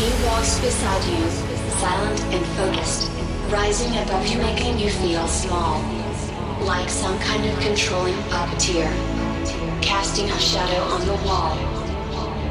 walks beside you, silent and focused, rising above you, making you feel small, like some kind of controlling puppeteer, casting a shadow on the wall.